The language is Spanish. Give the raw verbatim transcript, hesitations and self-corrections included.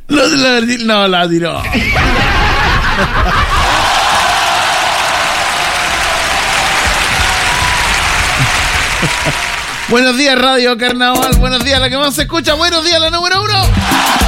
No, la, no, la tiró. Buenos días, Radio Carnaval. Buenos días, la que más se escucha. Buenos días, la número uno.